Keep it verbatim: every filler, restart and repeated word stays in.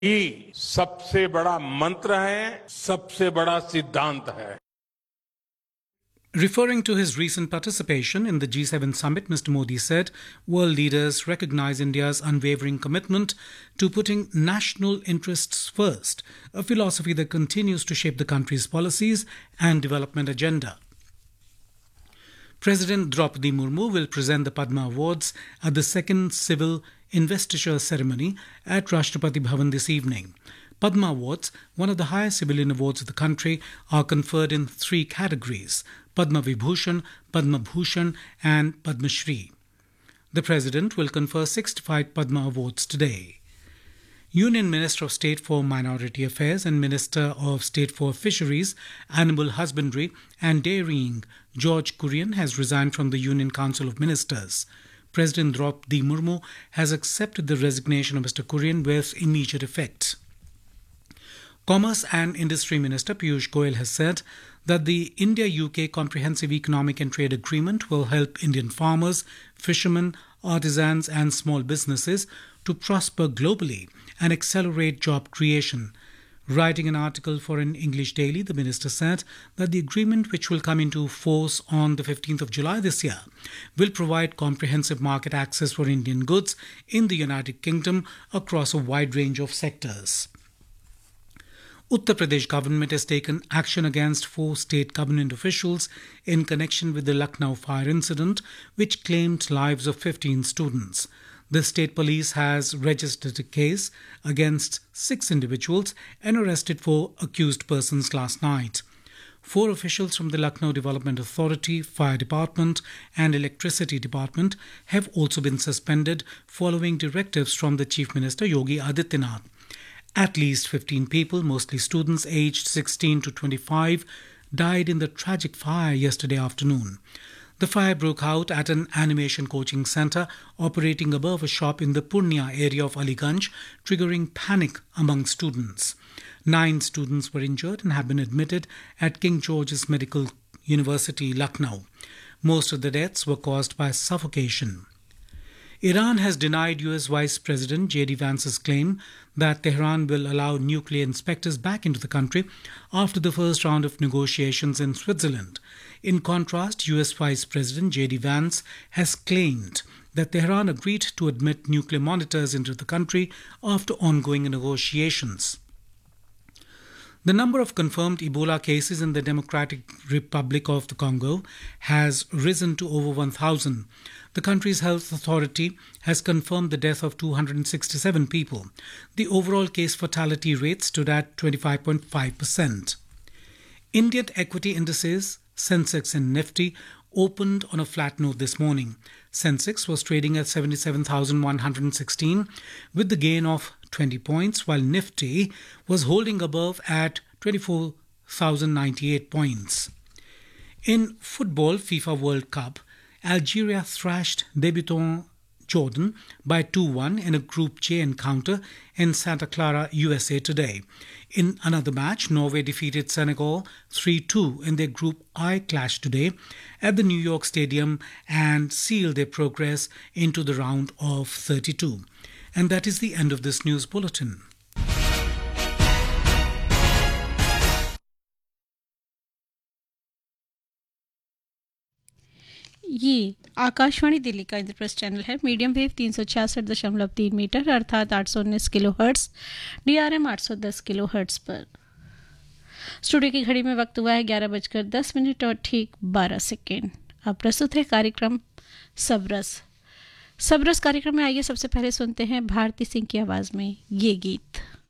ही सबसे बड़ा मंत्र है, सबसे बड़ा सिद्धांत है. Referring to his recent participation in the G seven summit, Mister Modi said world leaders recognize India's unwavering commitment to putting national interests first, a philosophy that continues to shape the country's policies and development agenda. President Draupadi Murmu will present the Padma Awards at the second civil investiture ceremony at Rashtrapati Bhavan this evening. Padma Awards, one of the highest civilian awards of the country, are conferred in three categories: Padma Vibhushan, Padma Bhushan and Padma Shri. The President will confer sixty-five Padma Awards today. Union Minister of State for Minority Affairs and Minister of State for Fisheries, Animal Husbandry and Dairying, George Kurian, has resigned from the Union Council of Ministers. President Draupadi Murmu has accepted the resignation of Mister Kurian with immediate effect. Commerce and Industry Minister Piyush Goyal has said that the India-U K Comprehensive Economic and Trade Agreement will help Indian farmers, fishermen, artisans and small businesses to prosper globally and accelerate job creation. Writing an article for an English daily, the minister said that the agreement, which will come into force on the fifteenth of July this year, will provide comprehensive market access for Indian goods in the United Kingdom across a wide range of sectors. Uttar Pradesh government has taken action against four state government officials in connection with the Lucknow fire incident, which claimed lives of fifteen students. The state police has registered a case against six individuals and arrested four accused persons last night. Four officials from the Lucknow Development Authority, Fire Department and Electricity Department have also been suspended following directives from the Chief Minister Yogi Adityanath. At least fifteen people, mostly students aged sixteen to twenty-five, died in the tragic fire yesterday afternoon. The fire broke out at an animation coaching centre operating above a shop in the Purnia area of Aliganj, triggering panic among students. Nine students were injured and have been admitted at King George's Medical University, Lucknow. Most of the deaths were caused by suffocation. Iran has denied U S Vice President J D Vance's claim that Tehran will allow nuclear inspectors back into the country after the first round of negotiations in Switzerland. In contrast, U S Vice President J D Vance has claimed that Tehran agreed to admit nuclear monitors into the country after ongoing negotiations. The number of confirmed Ebola cases in the Democratic Republic of the Congo has risen to over one thousand. The country's health authority has confirmed the death of two hundred sixty-seven people. The overall case fatality rate stood at twenty-five point five percent. Indian equity indices, Sensex and Nifty, opened on a flat note this morning. Sensex was trading at seventy-seven thousand one hundred sixteen with the gain of twenty points, while Nifty was holding above at twenty-four thousand ninety-eight points. In football FIFA World Cup, Algeria thrashed debutant Jordan by two one in a Group J encounter in Santa Clara, U S A today. In another match, Norway defeated Senegal three two in their Group I clash today at the New York Stadium and sealed their progress into the round of thirty-two. And that is the end of this news bulletin. ये आकाशवाणी दिल्ली का Indraprastha channel है। Medium wave तीन सौ छियासठ दशमलव तीन metre अर्थात आठ सौ उन्नीस kilo hertz, D R M आठ सौ दस किलो हर्ट्स पर। स्टूडियो की घड़ी में वक्त हुआ है ग्यारह बजकर दस मिनट और ठीक बारह सेकेंड। अब प्रस्तुत है कार्यक्रम सबरस। सबरस कार्यक्रम में आइए सबसे पहले सुनते हैं भारती सिंह की आवाज़ में ये गीत।